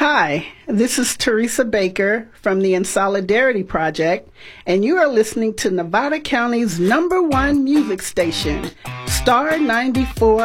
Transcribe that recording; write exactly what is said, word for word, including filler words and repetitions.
Hi, this is Teresa Baker from the In Solidarity Project, and you are listening to Nevada County's number one music station, Star ninety-four